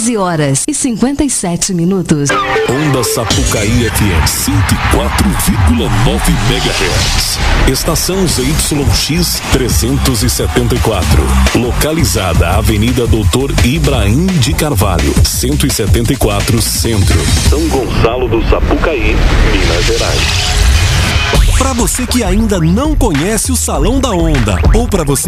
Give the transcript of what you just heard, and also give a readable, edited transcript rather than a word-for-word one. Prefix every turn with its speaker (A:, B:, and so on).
A: 13h57.
B: Onda Sapucaí FM 104,9 MHz. Estação ZYX 374. Localizada Avenida Doutor Ibrahim de Carvalho, 174 Centro, São Gonçalo do Sapucaí, Minas Gerais.
C: Para você que ainda não conhece o Salão da Onda, ou para você